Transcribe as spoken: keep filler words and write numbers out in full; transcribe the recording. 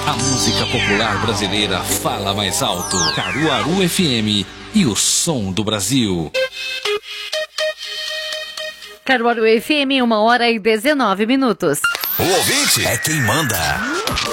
A música popular brasileira fala mais alto. Caruaru F M e o som do Brasil. Caruaru F M, uma hora e dezenove minutos. O ouvinte é quem manda.